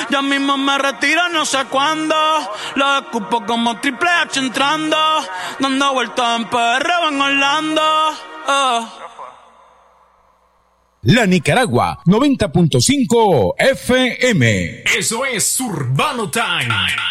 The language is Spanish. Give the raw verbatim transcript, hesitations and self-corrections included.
Ya mismo me retiro, no sé cuándo. Lo escupo como Triple H entrando. Dando vueltas en P R o en Orlando. Oh. La Nicaragua, noventa punto cinco F M. Eso es Urbano Time.